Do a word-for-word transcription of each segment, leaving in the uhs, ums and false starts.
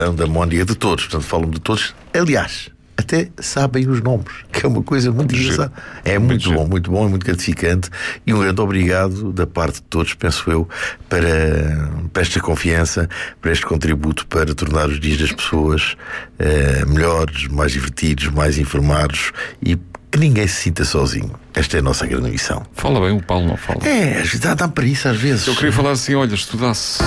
da Mónica, de todos, portanto falam de todos, aliás, até sabem os nomes, que é uma coisa muito engraçada. É muito, muito bom, muito bom e muito gratificante. E um grande obrigado da parte de todos, penso eu, para, para esta confiança, para este contributo para tornar os dias das pessoas uh, melhores, mais divertidos, mais informados e que ninguém se sinta sozinho. Esta é a nossa grande missão. Fala bem, o Paulo não fala. É, dá, dá para isso às vezes. Eu queria falar assim, olha, estudasse.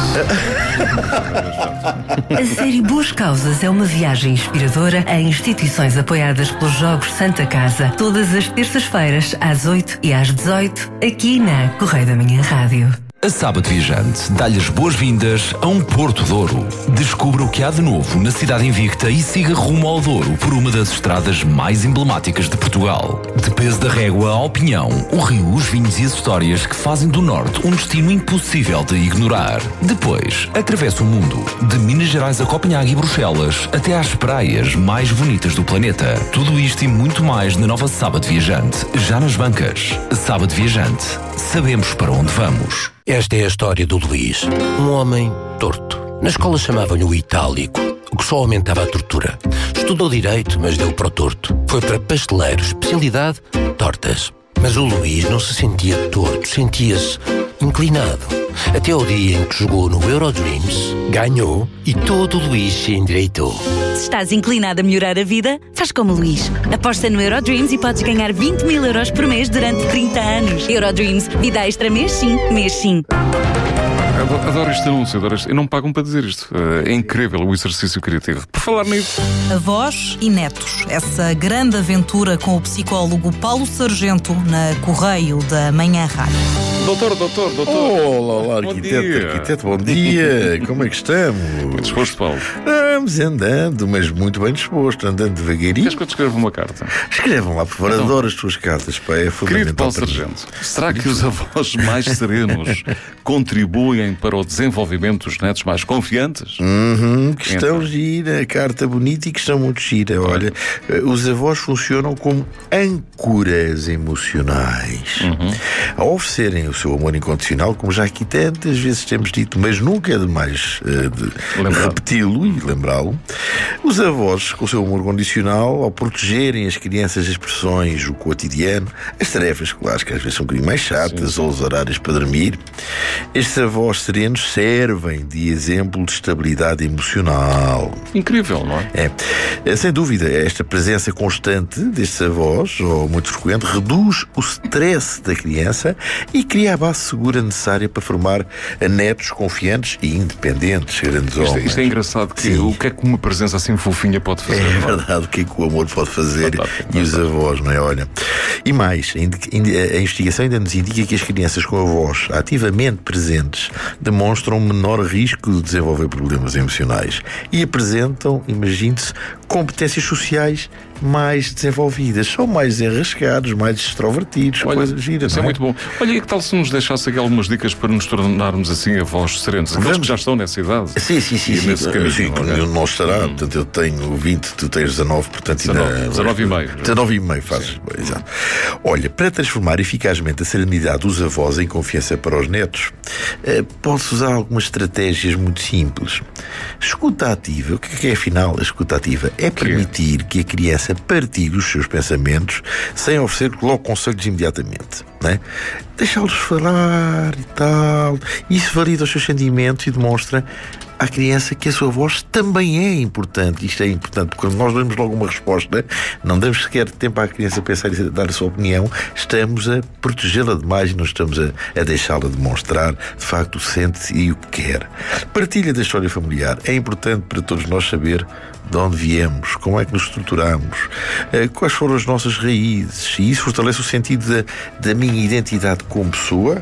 A série Boas Causas é uma viagem inspiradora a instituições apoiadas pelos Jogos Santa Casa. Todas as terças-feiras, às oito e às dezoito, aqui na Correio da Manhã Rádio. A Sábado Viajante dá-lhe as boas-vindas a um Porto Douro. Descubra o que há de novo na cidade invicta e siga rumo ao Douro por uma das estradas mais emblemáticas de Portugal. De peso da régua à opinião, o rio, os vinhos e as histórias que fazem do Norte um destino impossível de ignorar. Depois, atravessa o mundo, de Minas Gerais a Copenhague e Bruxelas, até às praias mais bonitas do planeta. Tudo isto e muito mais na nova Sábado Viajante, já nas bancas. Sábado Viajante, sabemos para onde vamos. Esta é a história do Luís, um homem torto. Na escola chamavam-lhe o itálico, o que só aumentava a tortura. Estudou direito, mas deu para o torto. Foi para pasteleiro, especialidade, tortas. Mas o Luís não se sentia torto, sentia-se inclinado. Até ao dia em que jogou no Eurodreams, ganhou e todo o Luís se endireitou. Se estás inclinado a melhorar a vida, faz como o Luís. Aposta no Eurodreams e podes ganhar vinte mil euros por mês durante trinta anos. Eurodreams, vida extra mês sim, mês sim. Adoro este anúncio, adoro este... Eu não pagam para dizer isto. É incrível o exercício criativo. Por falar nisso. Avós e netos. Essa grande aventura com o psicólogo Paulo Sargento na Correio da Manhã Rádio. Doutor, doutor, doutor. Olá, olá, Bom arquiteto, dia. arquiteto, bom dia. Como é que estamos? Bem disposto, Paulo? Vamos andando, mas muito bem disposto, andando devagarinho. Queres que eu te escreva uma carta? Escrevam lá, por favor, Então, adoro as tuas cartas, pá, é fundamental. Querido Paulo para mim. Sargento, será que os avós mais serenos contribuem para o desenvolvimento dos netos mais confiantes? Uhum, questão Então. gira, carta bonita e questão muito gira. Olha, os avós funcionam como âncoras emocionais. Uhum. Ao oferecerem o seu amor incondicional, como já aqui tantas vezes temos dito, mas nunca é demais uh, de Lembrado. repeti-lo e lembrá-lo, os avós, com o seu amor condicional, ao protegerem as crianças das pressões, o cotidiano, as tarefas escolares, que às vezes são um bocadinho mais chatas, sim, ou os horários para dormir, estes avós serenos servem de exemplo de estabilidade emocional. Incrível, não é? É, sem dúvida, esta presença constante destes avós, ou muito frequente, reduz o stress da criança e cria a base segura necessária para formar netos confiantes e independentes, grandes Isto, homens. isto é engraçado, que Sim. o que é que uma presença assim fofinha pode fazer? É não é? verdade, o que é que o amor pode fazer Fantástico, e os fantástico. avós, não é? Olha. E mais, a, indi- a investigação ainda nos indica que as crianças com avós ativamente presentes demonstram menor risco de desenvolver problemas emocionais e apresentam, imagine-se, competências sociais mais desenvolvidas, são mais enrascados, mais extrovertidos, Olha, coisas giras. isso é não muito bom. Olha, e que tal se nos deixasse aqui algumas dicas para nos tornarmos assim avós serenos? Aqueles Vamos. que já estão nessa idade. Sim, sim, sim, E sim. nesse caminho, Sim, ok? eu não estará, portanto eu tenho vinte, tu tens dezanove, portanto dezanove, ainda... dezanove e meio. dezanove e meio fazes, exato. Olha, para transformar eficazmente a serenidade dos avós em confiança para os netos, eh, pode-se usar algumas estratégias muito simples. Escuta ativa, o que é, é afinal a escuta ativa? É permitir que a criança partilhe os seus pensamentos sem oferecer logo conselhos imediatamente, não é? Deixá-los falar e tal. Isso valida os seus sentimentos e demonstra à criança que a sua voz também é importante. Isto é importante, porque quando nós damos logo uma resposta, não damos sequer tempo à criança pensar e dar a sua opinião, estamos a protegê-la demais e não estamos a, a deixá-la demonstrar de facto o que sente e o que quer. Partilha da história familiar. É importante para todos nós saber de onde viemos, como é que nos estruturamos, quais foram as nossas raízes, e isso fortalece o sentido da, da minha identidade como pessoa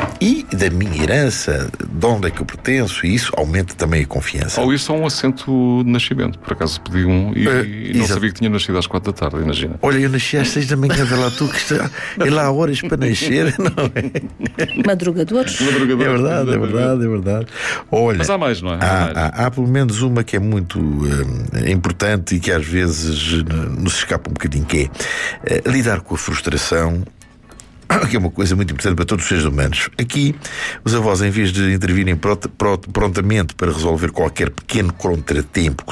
e da minha herança, de onde é que eu pertenço, e isso aumenta também a confiança. Ou isso é um assento de nascimento. Por acaso pedi um e, Uh, e não exato. sabia que tinha nascido às quatro da tarde, imagina. Olha, eu nasci às seis da manhã, vê lá tu que está, é lá há horas para nascer, não é? Madrugadores. É verdade, é verdade, é verdade. Olha, Mas há mais, não é? Há Há, mais. há, há pelo menos uma que é muito hum, importante e que às vezes nos escapa um bocadinho, que é uh, lidar com a frustração que é uma coisa muito importante para todos os seres humanos. Aqui, os avós, em vez de intervirem prontamente para resolver qualquer pequeno contratempo